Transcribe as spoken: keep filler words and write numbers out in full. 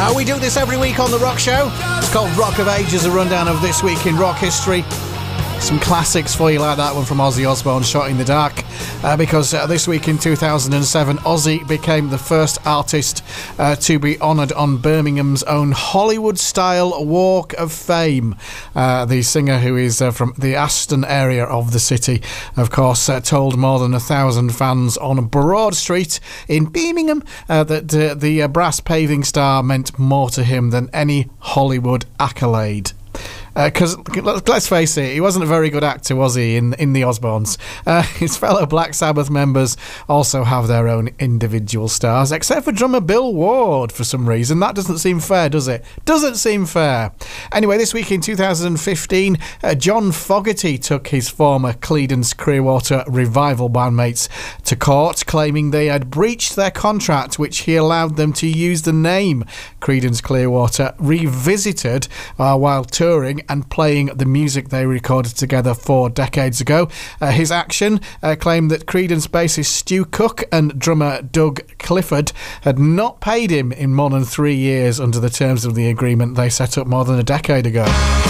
Uh, we do this every week on The Rock Show. It's called Rock of Ages, a rundown of this week in rock history. Some classics for you like that one from Ozzy Osbourne, Shot in the Dark, uh, because uh, this week in two thousand seven, Ozzy became the first artist uh, to be honoured on Birmingham's own Hollywood-style Walk of Fame. Uh, the singer, who is uh, from the Aston area of the city, of course, uh, told more than a thousand fans on Broad Street in Birmingham uh, that uh, the uh, brass paving star meant more to him than any Hollywood accolade. Because, uh, let's face it, he wasn't a very good actor, was he, in, in the Osbournes? Uh, his fellow Black Sabbath members also have their own individual stars, except for drummer Bill Ward, for some reason. That doesn't seem fair, does it? Doesn't seem fair. Anyway, this week in two thousand fifteen, uh, John Fogerty took his former Creedence Clearwater Revival bandmates to court, claiming they had breached their contract, which he allowed them to use the name Creedence Clearwater Revisited uh, while touring and playing the music they recorded together four decades ago. Uh, his action uh, claimed that Creedence bassist Stu Cook and drummer Doug Clifford had not paid him in more than three years under the terms of the agreement they set up more than a decade ago.